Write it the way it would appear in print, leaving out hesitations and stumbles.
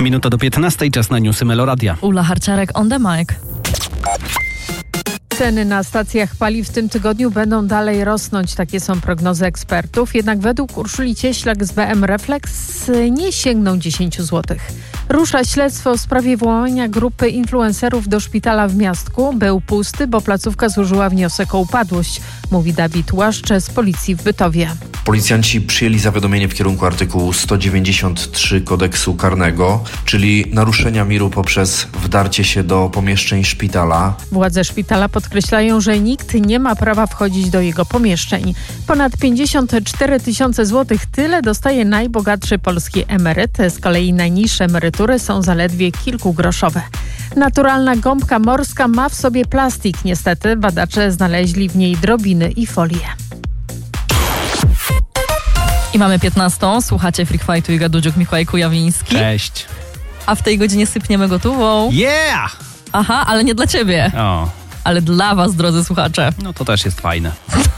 Minuta do 15, czas na newsy Meloradia. Ula Harciarek on the mic. Ceny na stacjach paliw w tym tygodniu będą dalej rosnąć. Takie są prognozy ekspertów. Jednak według Urszuli Cieślak z BM Reflex nie sięgną 10 zł. Rusza śledztwo w sprawie włamania grupy influencerów do szpitala w Miastku. Był pusty, bo placówka złożyła wniosek o upadłość, mówi Dawid Łaszcze z policji w Bytowie. Policjanci przyjęli zawiadomienie w kierunku artykułu 193 kodeksu karnego, czyli naruszenia miru poprzez wdarcie się do pomieszczeń szpitala. Władze szpitala podkreślają, że nikt nie ma prawa wchodzić do jego pomieszczeń. Ponad 54 000 złotych, tyle dostaje najbogatszy polski emeryt. Z kolei najniższe emerytury są zaledwie kilkugroszowe. Naturalna gąbka morska ma w sobie plastik. Niestety badacze znaleźli w niej drobiny i folię. I mamy 15. Słuchacie Freak Fightu i Gadudziuk, Mikołaj Kujawiński. Cześć. A w tej godzinie sypniemy gotową. Yeah! Aha, ale nie dla ciebie. O, Ale dla was, drodzy słuchacze. no to też jest fajne.